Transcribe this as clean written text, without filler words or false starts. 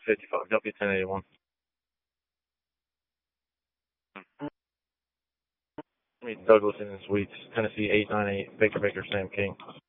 55, W1081. Meet Douglas in the Suites, Tennessee 898, Baker Baker Sam King.